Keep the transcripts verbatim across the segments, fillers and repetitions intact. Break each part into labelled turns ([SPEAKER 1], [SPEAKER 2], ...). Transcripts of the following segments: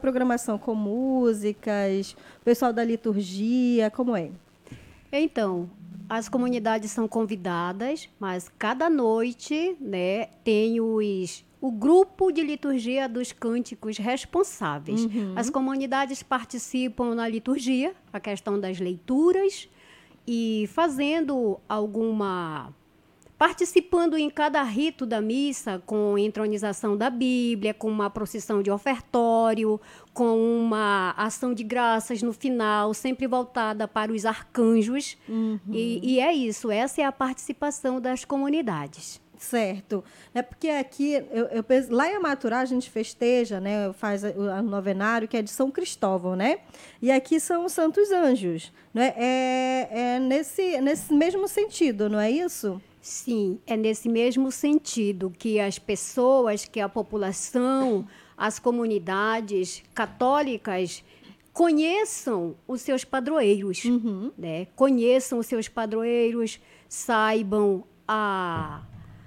[SPEAKER 1] programação com músicas, o pessoal da liturgia, como é?
[SPEAKER 2] Então, as comunidades são convidadas, mas cada noite, né, tem os, o grupo de liturgia dos cânticos responsáveis.
[SPEAKER 1] Uhum.
[SPEAKER 2] As comunidades participam na liturgia, a questão das leituras, e fazendo alguma... participando em cada rito da missa, com entronização da Bíblia, com uma procissão de ofertório, com uma ação de graças no final, sempre voltada para os arcanjos.
[SPEAKER 1] Uhum.
[SPEAKER 2] E, e é isso, essa é a participação das comunidades.
[SPEAKER 1] Certo. É porque aqui, eu, eu penso- lá em Amaturá, a gente festeja, né, faz o o novenário, que é de São Cristóvão, né? E aqui são os Santos Anjos, né? É, é nesse, nesse mesmo sentido, não é isso?
[SPEAKER 2] Sim, é nesse mesmo sentido que as pessoas, que a população, as comunidades católicas conheçam os seus padroeiros,
[SPEAKER 1] Uhum.
[SPEAKER 2] né? Conheçam os seus padroeiros, saibam a,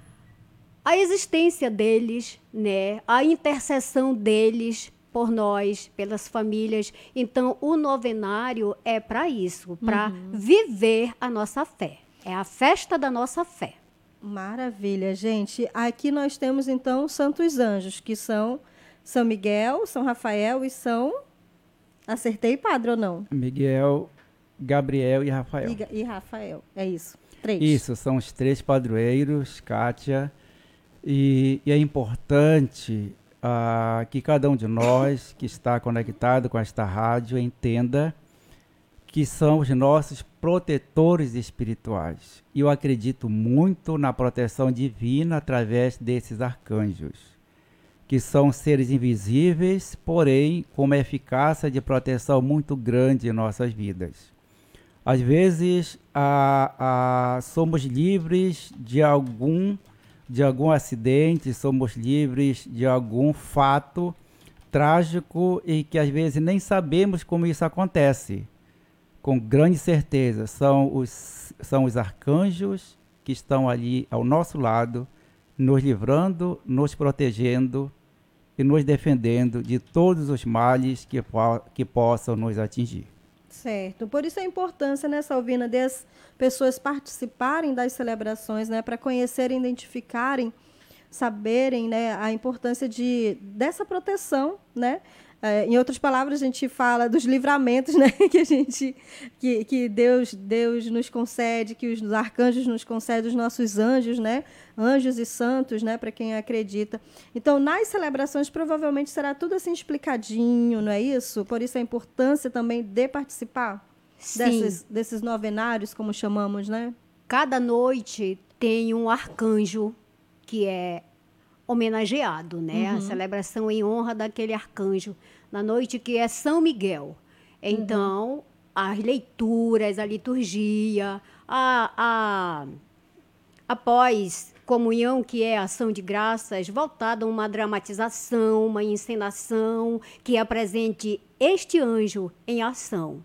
[SPEAKER 2] a existência deles, né? A intercessão deles por nós, pelas famílias. Então, o novenário é para isso, para viver a nossa fé. É a festa da nossa fé.
[SPEAKER 1] Maravilha, gente. Aqui nós temos, então, os Santos Anjos, que são São Miguel, São Rafael e São... Acertei, padre, ou não?
[SPEAKER 3] Miguel, Gabriel e Rafael.
[SPEAKER 1] E, Ga- e Rafael. É isso. Três.
[SPEAKER 3] Isso, são os três padroeiros, Kátia. E, e é importante ah, que cada um de nós que está conectado com esta rádio entenda que são os nossos protetores espirituais. E eu acredito muito na proteção divina através desses arcanjos, que são seres invisíveis, porém com uma eficácia de proteção muito grande em nossas vidas. Às vezes, a, a, somos livres de algum, de algum acidente, somos livres de algum fato trágico e que às vezes nem sabemos como isso acontece. Com grande certeza, são os, são os arcanjos que estão ali ao nosso lado, nos livrando, nos protegendo e nos defendendo de todos os males que, po que possam nos atingir.
[SPEAKER 1] Certo. Por isso a importância, né, Salvina, das pessoas participarem das celebrações, né, para conhecerem, identificarem, saberem, né, a importância de, dessa proteção, né? É, em outras palavras, a gente fala dos livramentos, né, que a gente, que, que Deus, Deus nos concede, que os arcanjos nos concedem, os nossos anjos, né, anjos e santos, né, para quem acredita. Então, nas celebrações, provavelmente será tudo assim explicadinho, não é isso? Por isso a importância também de participar
[SPEAKER 2] Sim.
[SPEAKER 1] desses, desses novenários, como chamamos, né?
[SPEAKER 2] Cada noite tem um arcanjo que é homenageado, né?
[SPEAKER 1] Uhum.
[SPEAKER 2] A celebração em honra daquele arcanjo. Na noite que é São Miguel. Então, uhum. as leituras, a liturgia, a, a, após comunhão, que é ação de graças, voltada a uma dramatização, uma encenação que apresente este anjo em ação.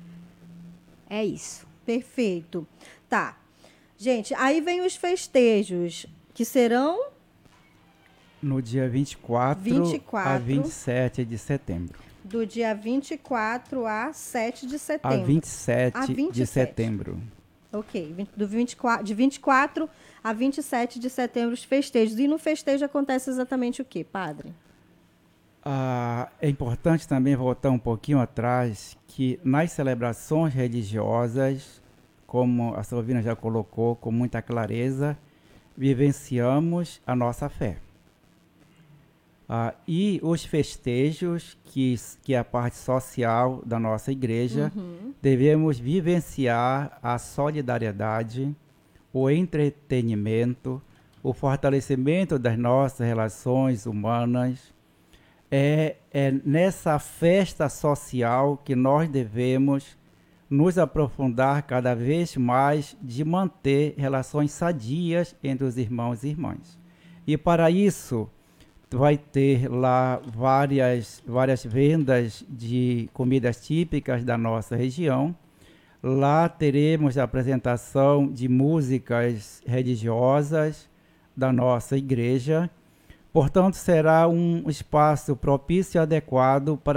[SPEAKER 2] É isso.
[SPEAKER 1] Perfeito. Tá. Gente, aí vem os festejos, que serão...
[SPEAKER 3] No dia vinte e quatro,
[SPEAKER 1] vinte e quatro
[SPEAKER 3] a vinte e sete de setembro.
[SPEAKER 1] Do dia vinte e quatro a sete de
[SPEAKER 3] A
[SPEAKER 1] setembro.
[SPEAKER 3] vinte e sete
[SPEAKER 1] A vinte e
[SPEAKER 3] de
[SPEAKER 1] sete.
[SPEAKER 3] setembro.
[SPEAKER 1] Ok. vinte Do vinte e quatro, de vinte e quatro a vinte e sete de setembro, os festejos. E no festejo acontece exatamente o quê, padre?
[SPEAKER 3] Ah, é importante também voltar um pouquinho atrás, que nas celebrações religiosas, como a Salvina já colocou com muita clareza, vivenciamos a nossa fé. Ah, e os festejos, que, que é a parte social da nossa igreja,
[SPEAKER 1] Uhum.
[SPEAKER 3] devemos vivenciar a solidariedade, o entretenimento, o fortalecimento das nossas relações humanas. É, é nessa festa social que nós devemos nos aprofundar cada vez mais de manter relações sadias entre os irmãos e irmãs. E para isso, vai ter lá várias, várias vendas de comidas típicas da nossa região. Lá teremos a apresentação de músicas religiosas da nossa igreja. Portanto, será um espaço propício e adequado para